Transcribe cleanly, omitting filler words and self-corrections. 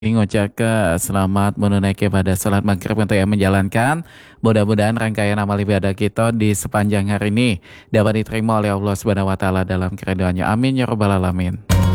Ngucapkan selamat menunaikan pada salat maghrib untuk yang menjalankan. Mudah-mudahan rangkaian amal ibadah kita di sepanjang hari ini dapat diterima oleh Allah Subhanahu wa taala dalam keridhaannya. Amin ya rabbal alamin.